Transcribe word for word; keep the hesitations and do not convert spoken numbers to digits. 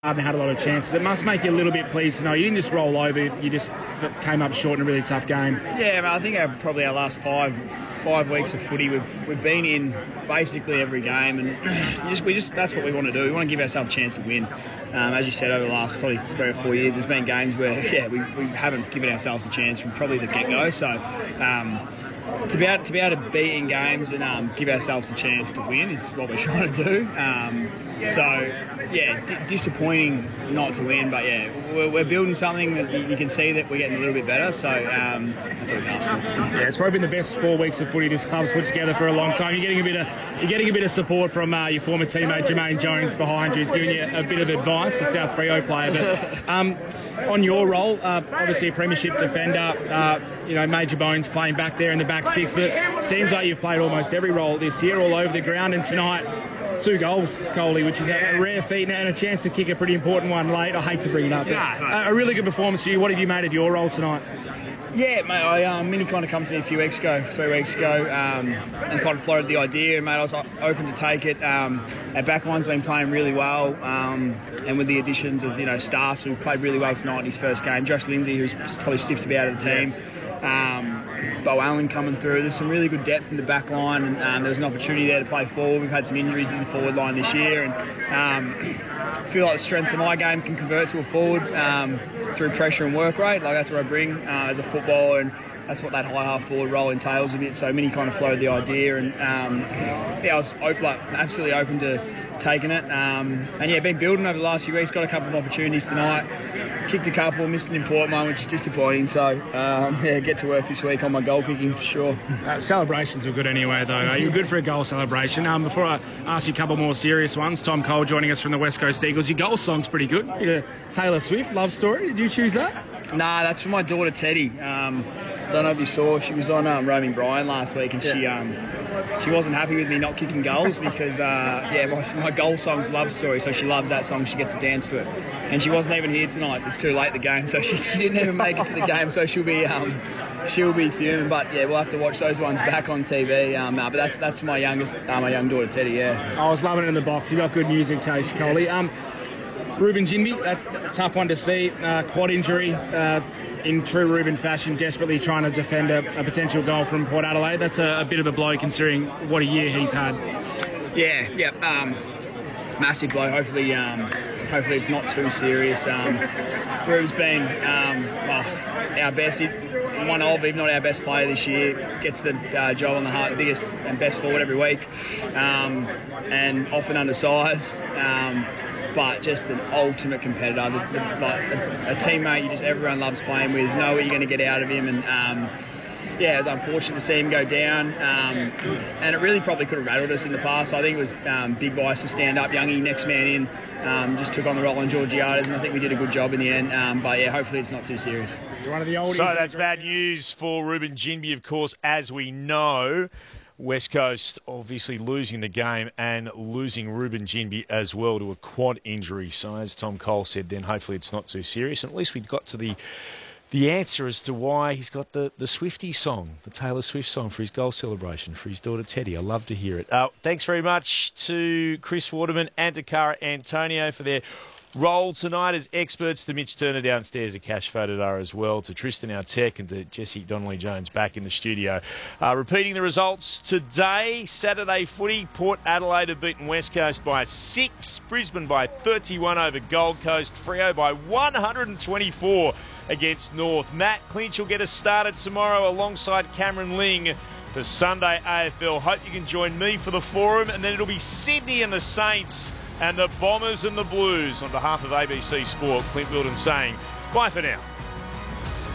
and had a lot of chances. It must make you a little bit pleased to know you didn't just roll over, you just came up short in a really tough game. Yeah, I think our, probably our last five five weeks of footy, we've we've been in basically every game, and just, we just that's what we want to do. We want to give ourselves a chance to win. Um, as you said, over the last probably three or four years, there's been games where yeah we, we haven't given ourselves a chance from probably the get-go. So um, to be able to be able to beat in games and um, give ourselves a chance to win is what we're trying to do. Um, so. Yeah, d- disappointing not to win, but yeah, we're, we're building something that you, you can see that we're getting a little bit better. So um, that's what we can ask for. Yeah, it's probably been the best four weeks of footy this club's put together for a long time. You're getting a bit of you're getting a bit of support from uh, your former teammate Jermaine Jones behind you. He's giving you a bit of advice, the South Freo player. But um, on your role, uh, obviously a premiership defender, uh, you know, Major Bones playing back there in the back six, but it seems like you've played almost every role this year, all over the ground, and tonight. Two goals, Coley, which is a rare feat and a chance to kick a pretty important one late. I hate to bring it up, but a really good performance for you. What have you made of your role tonight? Yeah, mate, I, um, Minnie kind of come to me a few weeks ago, three weeks ago, um, and kind of floated the idea, mate. I was open to take it. Um, our backline's been playing really well, um, and with the additions of, you know, Stas, who played really well tonight in his first game, Josh Lindsay, who's probably stiff to be out of the team, um, Bo Allen coming through. There's some really good depth in the back line, and um, there was an opportunity there to play forward. We've had some injuries in the forward line this year, and um, I feel like the strength of my game can convert to a forward um, through pressure and work rate. Like, that's what I bring uh, as a footballer, and that's what that high half forward role entails a bit. So Minnie kind of floated the idea, and um, yeah, I was open, like, absolutely open to taking it. Um, and yeah, been building over the last few weeks, got a couple of opportunities tonight, kicked a couple, missed an important one, which is disappointing. So um, yeah, get to work this week on my goal kicking for sure. Uh, celebrations were good anyway, though. Uh, you're good for a goal celebration. Um, before I ask you a couple more serious ones, Tom Cole joining us from the West Coast Eagles. Your goal song's pretty good. Bit of Taylor Swift love story. Did you choose that? Nah, that's for my daughter Teddy. Um, I don't know if you saw, she was on um, Roaming Brian last week, and yeah. she um, she wasn't happy with me not kicking goals because uh, yeah, my, my goal song's Love Story, so she loves that song. She gets to dance to it, and she wasn't even here tonight. It's too late the game, so she, she didn't even make it to the game. So she'll be um, she'll be fuming. But yeah, we'll have to watch those ones back on T V. Um, uh, but that's that's my youngest, uh, my young daughter Teddy. Yeah, I was loving it in the box. You got good music taste, Coley. Um, Ruben Ginbey, that's a tough one to see. Uh, quad injury. Uh, in true Ruben fashion, desperately trying to defend a, a potential goal from Port Adelaide. That's a, a bit of a blow considering what a year he's had. Yeah, yeah, um, massive blow. Hopefully, um, hopefully it's not too serious. Um, Ruben's been um, well, our best, one of, if not our best player this year. Gets the uh, job on the heart, biggest and best forward every week, um, and often undersized. Um, But just an ultimate competitor, the, the, like a, a teammate you just everyone loves playing with. Know what you're going to get out of him, and um, yeah, it was unfortunate to see him go down. Um, and it really probably could have rattled us in the past. So I think it was um, big bias to stand up, Youngie next man in, um, just took on the role on Georgiades, and I think we did a good job in the end. Um, but yeah, hopefully it's not too serious. One of the oldies. So that's bad news for Ruben Ginbey, of course, as we know. West Coast obviously losing the game and losing Ruben Ginbey as well to a quad injury. So as Tom Cole said then, hopefully it's not too serious. And at least we got to the the answer as to why he's got the, the Swiftie song, the Taylor Swift song for his goal celebration for his daughter Teddy. I love to hear it. Uh, thanks very much to Chris Waterman and to Cara Antonio for their role tonight as experts, to Mitch Turner downstairs at Cash Fodadar as well, to Tristan, our tech, and to Jesse Donnelly-Jones back in the studio. Uh, repeating the results today, Saturday footy, Port Adelaide have beaten West Coast by six, Brisbane by thirty-one over Gold Coast, Freo by one hundred twenty-four against North. Matt Clinch will get us started tomorrow alongside Cameron Ling for Sunday A F L. Hope you can join me for the forum, and then it'll be Sydney and the Saints and the Bombers and the Blues. On behalf of A B C Sport, Clint Wilden saying bye for now.